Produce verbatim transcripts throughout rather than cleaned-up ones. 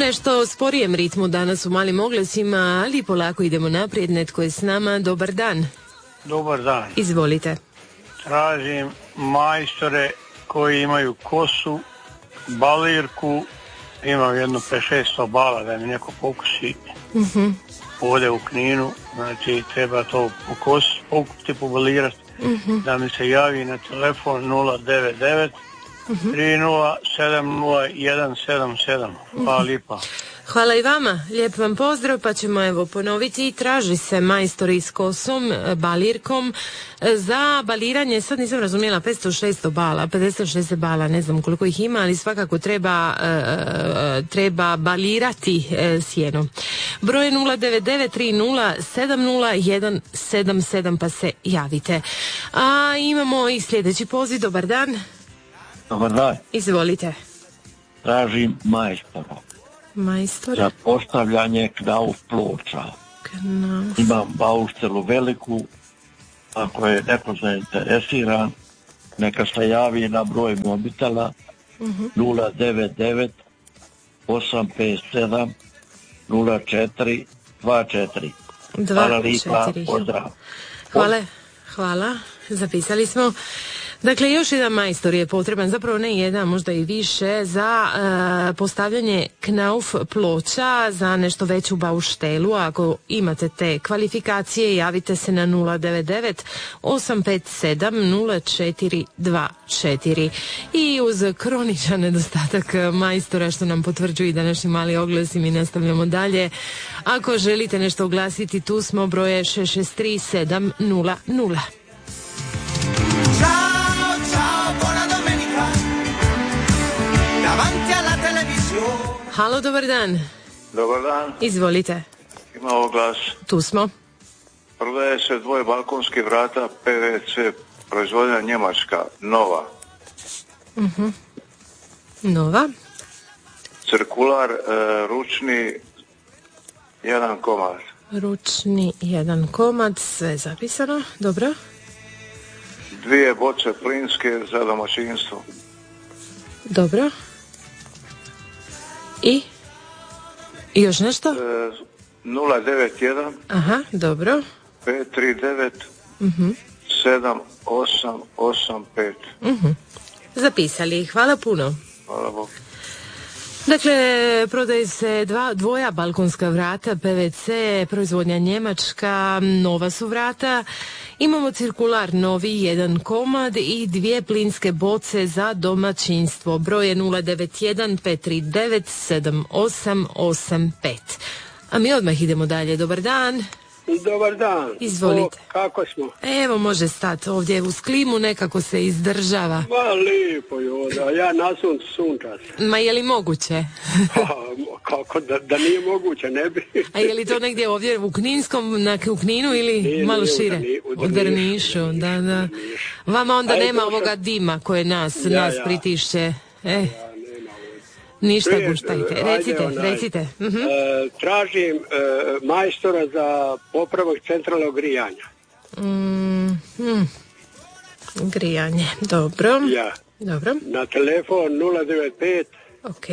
nešto sporijem ritmu danas u malim oglasima, ali polako idemo naprijed. Netko je s nama. Dobar dan. Dobar dan. Izvolite. Tražim majstore koji imaju kosu, balirku, imam jedno pet šest bala da mi neko pokusi. Uh-huh. Ovdje u Kninu, znači treba to pokupiti, pobalirati, uh-huh. da mi se javi na telefon nula devet devet tri nula sedam nula jedan sedam sedam. Hvala lipa. Hvala i vama, lijep vam pozdrav, pa ćemo evo ponoviti. Traži se majstori s kosom, balirkom za baliranje, sad nisam razumjela, petsto šesto bala, pedeset šest bala, ne znam koliko ih ima, ali svakako treba uh, treba balirati uh, sjeno. Broj nula devet devet tri nula sedam nula jedan sedam sedam, pa se javite. A imamo i sljedeći poziv. Dobar dan. Dobar dan. Izvolite. Tražim majstora. Majstor. Za postavljanje knauf ploča. Knauf. Imam bauštelu veliku. Ako je neko zainteresiran, neka se javi na broj mobitela uh-huh. nula devet devet osam pet sedam nula četiri dva četiri. Hvala lipa, pozdrav. Hvala, hvala. Zapisali smo. Dakle, još jedan majstor je potreban, zapravo ne jedan, možda i više, za uh, postavljanje knauf ploča za nešto veću bauštelu. Ako imate te kvalifikacije, javite se na nula devet devet osam pet sedam nula četiri dva četiri. I uz kroničan nedostatak majstora, što nam potvrđuju i današnji mali oglasi, mi nastavljamo dalje. Ako želite nešto oglasiti, tu smo, broje šest šest tri sedam nula nula. Halo, dobar dan. Dobar dan. Izvolite. Ima oglas. Tu smo. Prodaje se dvoje balkonskih vrata P V C, proizvodnja Njemačka, nova. Uh-huh. Nova. Cirkular, e, ručni, jedan komad. Ručni, jedan komad, sve zapisano, dobro. Dvije boce plinske za domaćinstvo. Dobro. I? I još nešto? E, nula devet jedan Aha, dobro. pet tri devet uh-huh. sedam osam osam pet. Uh-huh. Zapisali, hvala puno. Hvala Bog. Dakle, prodaje se dva, dvoja balkonska vrata P V C, proizvodnja Njemačka, nova su vrata. Imamo cirkular novi, jedan komad i dvije plinske boce za domaćinstvo. Broj je nula devet jedan pet tri devet sedam osam osam pet. A mi odmah idemo dalje. Dobar dan. Dobar dan. Izvolite. O, kako smo? Evo, može stati ovdje uz klimu, nekako se izdržava. Ma lijepo joda, ja na suncu sunčas. Ma je li moguće? A, kako, da, da nije moguće, ne bi. A je li to negdje ovdje u Kninskom, na, u Kninu ili nije, malo nije, šire? U Drnišu. Da, da. Vama onda Aj, nema došao. ovoga dima koje nas, Ja, nas ja. pritišće. E. Ja, Ništa, Prije, guštajte. ajde, Recite, onaj, recite. Uh-huh. E, tražim e, majstora za popravak centralnog grijanja. Mm, mm. Grijanje, dobro. Ja. Dobro. Na telefon nula devet pet Ok.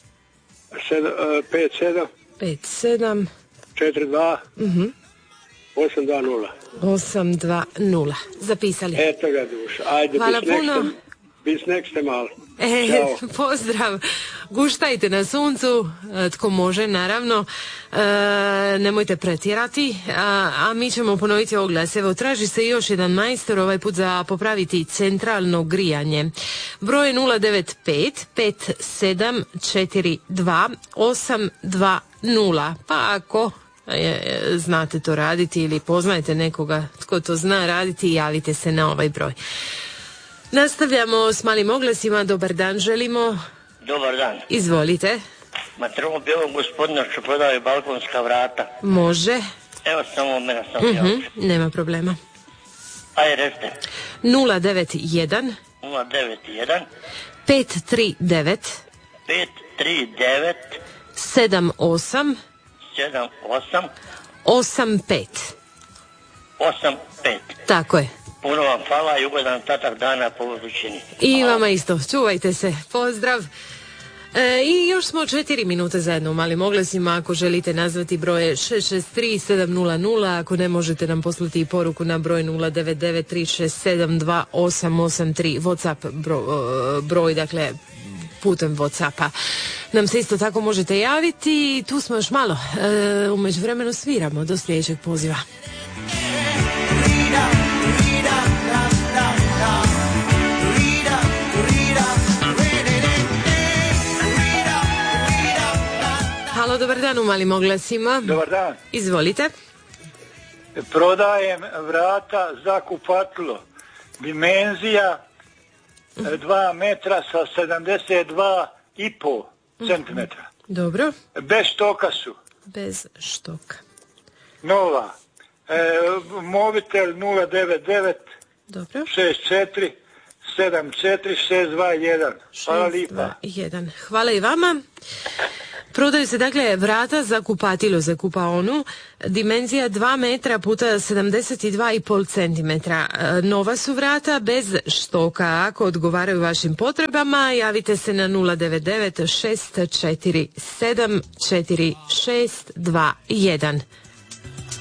pet sedam pet sedam četiri dva uh-huh. osam dva nula. osam dva nula. Zapisali. Eto ga duša. Ajde, hvala bis puno. Bis nek ste malo. E, Ćao. pozdrav. Guštajte na suncu, tko može, naravno. E, nemojte pretjerati. A, a mi ćemo ponoviti oglas. Evo, traži se još jedan majstor, ovaj put za popraviti centralno grijanje. Broj nula devet pet pet sedam četiri dva osam dva nula. Pa ako je, znate to raditi ili poznajete nekoga tko to zna raditi, javite se na ovaj broj. Nastavljamo s malim oglasima. Dobar dan želimo. Dobar dan. Izvolite. Ma trebamo bi ovog gospodina što prodaje balkonska vrata. Može. Evo samo mene sam uh-huh. javio. Nema problema. Ajde, recite. nula devet jedan nula devet jedan pet tri devet pet tri devet sedam osam sedam osam osam pet. osam pet. Tako je. Puno vam hvala i ugodan tatak dana po vrućini. I vama isto. Čuvajte se. Pozdrav. E, I još smo četiri minute zajedno u Malim oglasima. Ako želite nazvati broje šest šest tri sedam nula nula, ako ne možete nam poslati poruku na broj nula devet devet tri šest sedam dva osam osam tri, WhatsApp broj, broj dakle putem WhatsAppa nam se isto tako možete javiti. Tu smo još malo, e, u međuvremenu sviramo do sljedećeg poziva. Halo, dobar dan u Malim oglasima. Dobar dan. Izvolite. Prodajem vrata za kupatilo. Dimenzija dva metra sa sedamdeset dva i pol centimetra. Dobro. Bez štoka su. Bez štoka. Nova. E, mobitel nula devet devet Dobro. šest četiri sedam četiri šest dva jedan. Hvala lijepa. jedan. Hvala i vama. Prodaju se dakle vrata za kupatilo, za kupaonu, dimenzija dva metra puta sedamdeset dva i pol centimetra. Nova su vrata bez štoka. Ako odgovaraju vašim potrebama, javite se na nula devet devet šest četiri sedam četiri šest dva jedan.